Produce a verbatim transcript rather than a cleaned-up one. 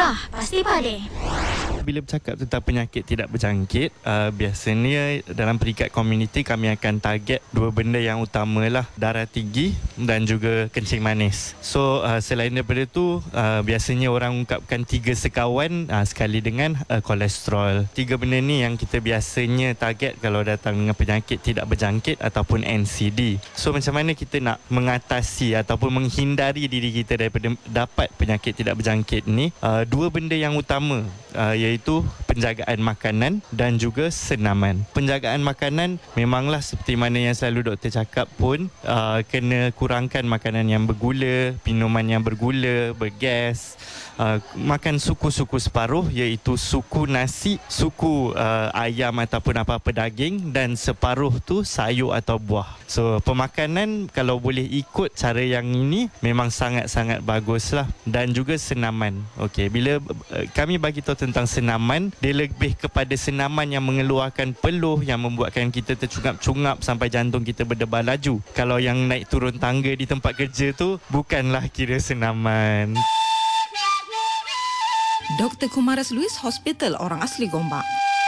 Dah, pasti pade. Bila bercakap tentang penyakit tidak berjangkit, uh, biasanya dalam peringkat komuniti kami akan target dua benda yang utama lah, darah tinggi dan juga kencing manis. So uh, selain daripada tu, uh, biasanya orang ungkapkan tiga sekawan uh, sekali dengan uh, kolesterol. Tiga benda ni yang kita biasanya target kalau datang dengan penyakit tidak berjangkit ataupun N C D. So macam mana kita nak mengatasi ataupun menghindari diri kita daripada dapat penyakit tidak berjangkit ni? Uh, dua benda yang utama uh, iaitu penjagaan makanan dan juga senaman. Penjagaan makanan memanglah seperti mana yang selalu doktor cakap pun, uh, kena kurangkan makanan yang bergula, minuman yang bergula, bergas, uh, makan suku-suku separuh iaitu suku nasi, suku uh, ayam ataupun apa-apa daging, dan separuh tu sayur atau buah. So pemakanan kalau boleh ikut cara yang ini memang sangat-sangat baguslah. Dan juga senaman. Okey, bila uh, kami bagi tahu tentang senaman, dia lebih kepada senaman yang mengeluarkan peluh yang membuatkan kita tercungap-cungap sampai jantung kita berdebar laju. Kalau yang naik turun tangga di tempat kerja tu bukanlah kira senaman. Doktor Kumaras Luis, Hospital Orang Asli Gombak.